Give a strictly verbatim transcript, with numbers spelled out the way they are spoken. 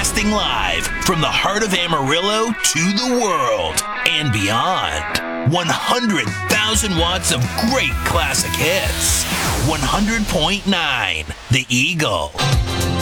broadcasting live from the heart of Amarillo to the world and beyond. one hundred thousand watts of great classic hits. one hundred point nine The Eagle.